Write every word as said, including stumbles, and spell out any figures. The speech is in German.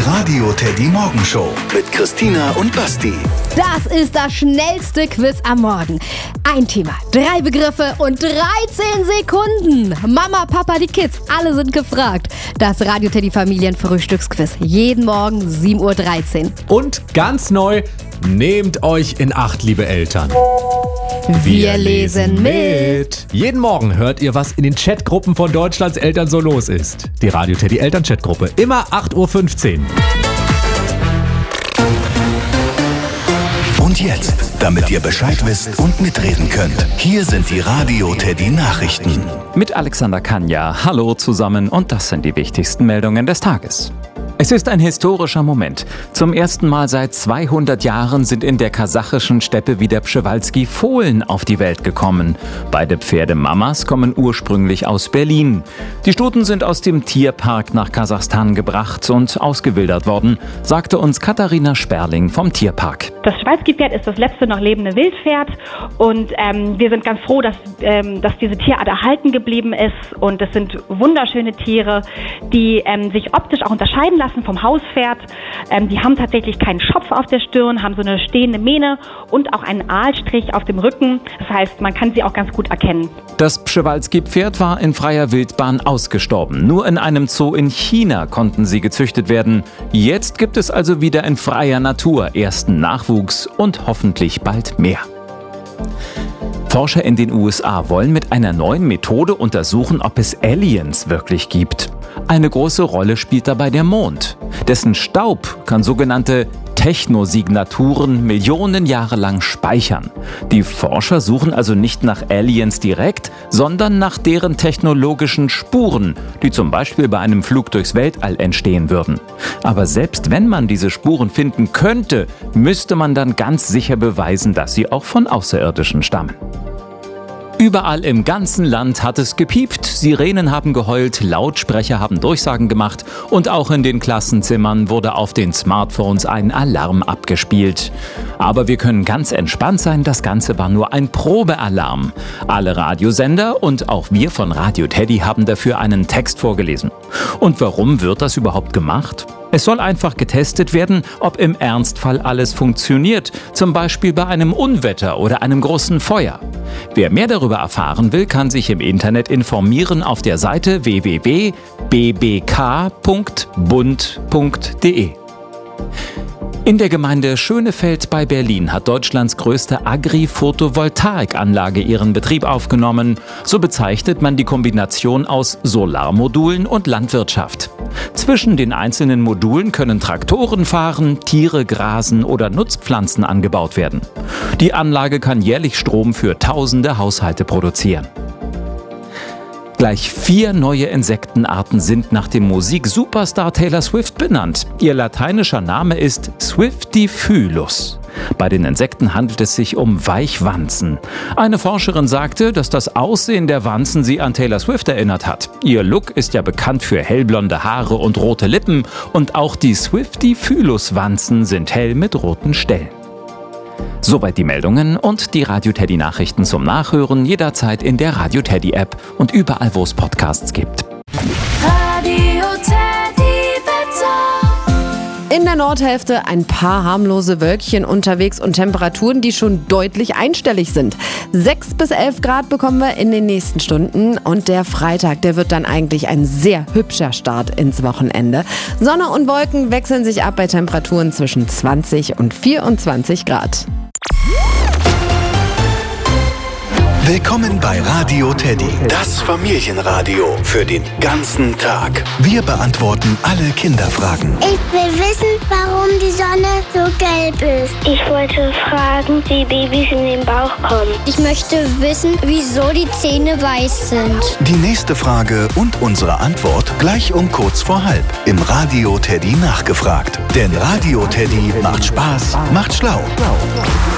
Radio Teddy Morgenshow mit Christina und Basti. Das ist das schnellste Quiz am Morgen. Ein Thema, drei Begriffe und dreizehn Sekunden. Mama, Papa, die Kids, alle sind gefragt. Das Radio Teddy Familienfrühstücksquiz. Jeden Morgen sieben Uhr dreizehn. Und ganz neu, nehmt euch in Acht, liebe Eltern. Wir lesen mit. Jeden Morgen hört ihr, was in den Chatgruppen von Deutschlands Eltern so los ist. Die Radio Teddy Eltern-Chatgruppe. Immer acht Uhr fünfzehn. Und jetzt, damit ihr Bescheid wisst und mitreden könnt, hier sind die Radio Teddy Nachrichten. Mit Alexander Kanja. Hallo zusammen und das sind die wichtigsten Meldungen des Tages. Es ist ein historischer Moment. Zum ersten Mal seit zweihundert Jahren sind in der kasachischen Steppe wieder Przewalski-Fohlen auf die Welt gekommen. Beide Pferdemamas kommen ursprünglich aus Berlin. Die Stuten sind aus dem Tierpark nach Kasachstan gebracht und ausgewildert worden, sagte uns Katharina Sperling vom Tierpark. Das Przewalski-Pferd ist das letzte noch lebende Wildpferd und ähm, wir sind ganz froh, dass, ähm, dass diese Tierart erhalten geblieben ist. Und es sind wunderschöne Tiere, die ähm, sich optisch auch unterscheiden lassen vom Hauspferd. Ähm, die haben tatsächlich keinen Schopf auf der Stirn, haben so eine stehende Mähne und auch einen Aalstrich auf dem Rücken. Das heißt, man kann sie auch ganz gut erkennen. Das Przewalski-Pferd war in freier Wildbahn ausgestorben. Nur in einem Zoo in China konnten sie gezüchtet werden. Jetzt gibt es also wieder in freier Natur ersten Nachwuchs und hoffentlich bald mehr. Forscher in den U S A wollen mit einer neuen Methode untersuchen, ob es Aliens wirklich gibt. Eine große Rolle spielt dabei der Mond. Dessen Staub kann sogenannte Technosignaturen Millionen Jahre lang speichern. Die Forscher suchen also nicht nach Aliens direkt, sondern nach deren technologischen Spuren, die zum Beispiel bei einem Flug durchs Weltall entstehen würden. Aber selbst wenn man diese Spuren finden könnte, müsste man dann ganz sicher beweisen, dass sie auch von Außerirdischen stammen. Überall im ganzen Land hat es gepiept, Sirenen haben geheult, Lautsprecher haben Durchsagen gemacht und auch in den Klassenzimmern wurde auf den Smartphones ein Alarm abgespielt. Aber wir können ganz entspannt sein, das Ganze war nur ein Probealarm. Alle Radiosender und auch wir von Radio Teddy haben dafür einen Text vorgelesen. Und warum wird das überhaupt gemacht? Es soll einfach getestet werden, ob im Ernstfall alles funktioniert, zum Beispiel bei einem Unwetter oder einem großen Feuer. Wer mehr darüber erfahren will, kann sich im Internet informieren auf der Seite w w w punkt b b k punkt bund punkt d e. In der Gemeinde Schönefeld bei Berlin hat Deutschlands größte Agri-Photovoltaikanlage ihren Betrieb aufgenommen. So bezeichnet man die Kombination aus Solarmodulen und Landwirtschaft. Zwischen den einzelnen Modulen können Traktoren fahren, Tiere grasen oder Nutzpflanzen angebaut werden. Die Anlage kann jährlich Strom für tausende Haushalte produzieren. Gleich vier neue Insektenarten sind nach dem Musik-Superstar Taylor Swift benannt. Ihr lateinischer Name ist Swiftifylus. Bei den Insekten handelt es sich um Weichwanzen. Eine Forscherin sagte, dass das Aussehen der Wanzen sie an Taylor Swift erinnert hat. Ihr Look ist ja bekannt für hellblonde Haare und rote Lippen und auch die Swiftifylus-Wanzen sind hell mit roten Stellen. Soweit die Meldungen und die Radio Teddy Nachrichten zum Nachhören jederzeit in der Radio Teddy App und überall, wo es Podcasts gibt. Radio Teddy Wetter. In der Nordhälfte ein paar harmlose Wölkchen unterwegs und Temperaturen, die schon deutlich einstellig sind. sechs bis elf Grad bekommen wir in den nächsten Stunden und der Freitag, der wird dann eigentlich ein sehr hübscher Start ins Wochenende. Sonne und Wolken wechseln sich ab bei Temperaturen zwischen zwanzig und vierundzwanzig Grad. Willkommen bei Radio Teddy, das Familienradio für den ganzen Tag. Wir beantworten alle Kinderfragen. Ich will wissen, warum die Sonne so gelb ist. Ich wollte fragen, wie Babys in den Bauch kommen. Ich möchte wissen, wieso die Zähne weiß sind. Die nächste Frage und unsere Antwort gleich um kurz vor halb im Radio Teddy nachgefragt. Denn Radio Teddy macht Spaß, macht schlau.